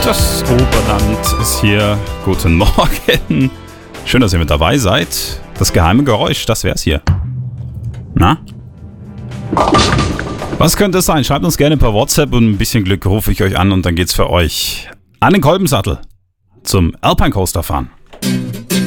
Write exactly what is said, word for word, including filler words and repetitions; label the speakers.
Speaker 1: Das Oberland ist hier. Guten Morgen. Schön, dass ihr mit dabei seid. Das geheime Geräusch, das wär's hier. Na? Was könnte es sein? Schreibt uns gerne per WhatsApp und ein bisschen Glück rufe ich euch an und dann geht's für euch an den Kolbensattel zum Alpine Coaster fahren.